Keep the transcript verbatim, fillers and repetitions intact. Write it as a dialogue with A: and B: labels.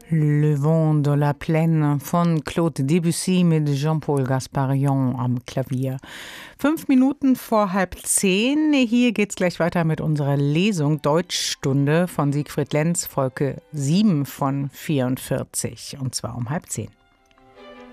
A: Le Vent de la Plaine von Claude Debussy mit Jean-Paul Gasparian am Klavier. Fünf Minuten vor halb zehn. Hier geht's gleich weiter mit unserer Lesung Deutschstunde von Siegfried Lenz, Folge sieben von vierundvierzig. Und zwar um halb zehn.